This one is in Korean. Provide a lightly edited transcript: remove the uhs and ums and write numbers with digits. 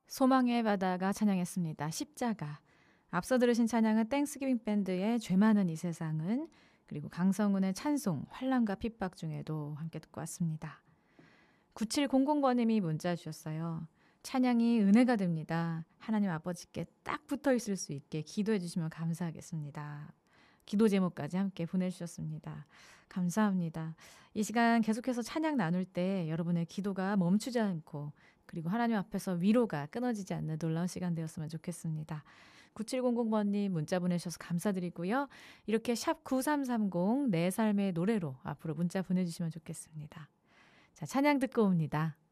소망의 바다가 찬양했습니다. 십자가. 앞서 들으신 찬양은 땡스기빙 밴드의 죄 많은 이 세상은, 그리고 강성훈의 찬송 환난과 핍박 중에도 함께 듣고 왔습니다. 9700번님이 문자 주셨어요. 찬양이 은혜가 됩니다. 하나님 아버지께 딱 붙어 있을 수 있게 기도해 주시면 감사하겠습니다. 기도 제목까지 함께 보내주셨습니다. 감사합니다. 이 시간 계속해서 찬양 나눌 때 여러분의 기도가 멈추지 않고, 그리고 하나님 앞에서 위로가 끊어지지 않는 놀라운 시간 되었으면 좋겠습니다. 9700번님 문자 보내주셔서 감사드리고요. 이렇게 샵 9330 내 삶의 노래로 앞으로 문자 보내주시면 좋겠습니다. 자, 찬양 듣고 옵니다.